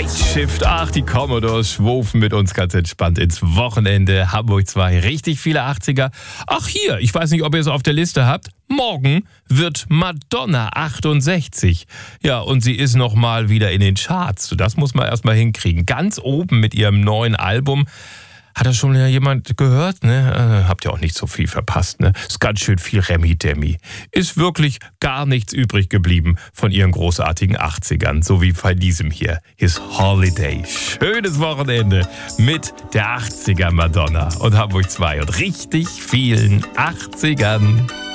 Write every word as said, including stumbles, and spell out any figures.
Shift. Ach, die Commodores schwufen mit uns ganz entspannt ins Wochenende. Hamburg zwei, richtig viele achtziger. Ach hier, ich weiß nicht, ob ihr es auf der Liste habt. Morgen wird Madonna achtundsechzig. Ja, und sie ist noch mal wieder in den Charts. Das muss man erst mal hinkriegen. Ganz oben mit ihrem neuen Album. Hat das schon jemand gehört? Ne? Äh, habt ihr auch nicht so viel verpasst. Ne? Ist ganz schön viel Remi-Demi. Ist wirklich gar nichts übrig geblieben von ihren großartigen achtzigern. So wie bei diesem hier. His Holiday. Schönes Wochenende mit der achtziger Madonna und Hamburg zwei und richtig vielen achtzigern.